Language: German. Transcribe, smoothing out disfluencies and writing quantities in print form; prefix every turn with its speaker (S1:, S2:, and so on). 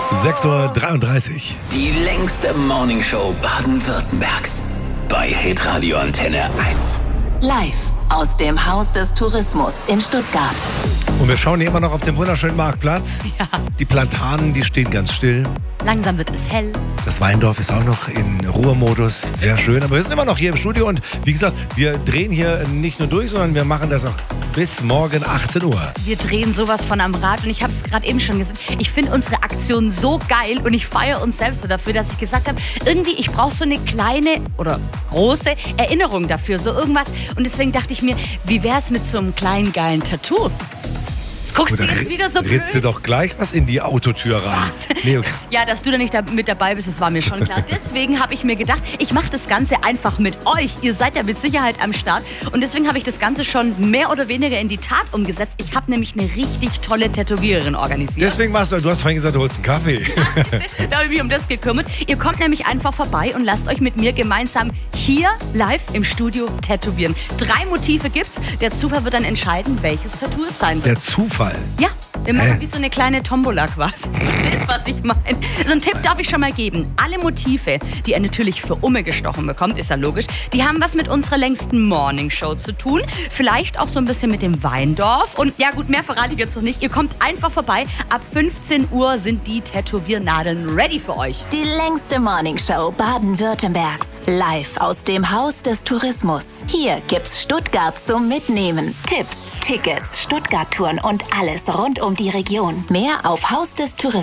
S1: 6:33 Uhr.
S2: Die längste Morningshow Baden-Württembergs. Bei Hitradio Antenne 1.
S3: Live aus dem Haus des Tourismus in Stuttgart.
S1: Und wir schauen hier immer noch auf den wunderschönen Marktplatz.
S4: Ja.
S1: Die Platanen, die stehen ganz still.
S4: Langsam wird es hell.
S1: Das Weindorf ist auch noch in Ruhemodus. Sehr schön. Aber wir sind immer noch hier im Studio. Und wie gesagt, wir drehen hier nicht nur durch, sondern wir machen das auch bis morgen 18 Uhr.
S4: Wir drehen sowas von am Rad. Und ich habe es gerade eben schon gesagt. Ich finde unsere Aktion so geil. Und ich feiere uns selbst so dafür, dass ich gesagt habe, irgendwie, ich brauche so eine kleine oder große Erinnerung dafür. So irgendwas. Und deswegen dachte ich mir, wie wäre es mit so einem kleinen, geilen Tattoo? Guckst du jetzt wieder so blöd?
S1: Ritzt du doch gleich was in die Autotür rein. Nee, okay.
S4: Ja, dass du da nicht mit dabei bist, das war mir schon klar. Deswegen habe ich mir gedacht, ich mache das Ganze einfach mit euch. Ihr seid ja mit Sicherheit am Start. Und deswegen habe ich das Ganze schon mehr oder weniger in die Tat umgesetzt. Ich habe nämlich eine richtig tolle Tätowiererin organisiert.
S1: Deswegen du hast vorhin gesagt, du holst einen Kaffee.
S4: Da habe ich mich um das gekümmert. Ihr kommt nämlich einfach vorbei und lasst euch mit mir gemeinsam hier live im Studio tätowieren. 3 Motive gibt's. Der Zufall wird dann entscheiden, welches Tattoo es sein wird.
S1: Der Zufall.
S4: Ja, wir machen wie so eine kleine Tombola quasi. Verstehst, was ich meine? So einen Tipp darf ich schon mal geben. Alle Motive, die er natürlich für Umme gestochen bekommt, ist ja logisch, die haben was mit unserer längsten Morningshow zu tun. Vielleicht auch so ein bisschen mit dem Weindorf. Und ja gut, mehr verrate ich jetzt noch nicht. Ihr kommt einfach vorbei. Ab 15 Uhr sind die Tätowiernadeln ready für euch.
S3: Die längste Morningshow Baden-Württembergs. Live aus dem Haus des Tourismus. Hier gibt's Stuttgart zum Mitnehmen. Tipps, Tickets, Stuttgart-Touren und alles rund um die Region. Mehr auf hausdestourismus.at.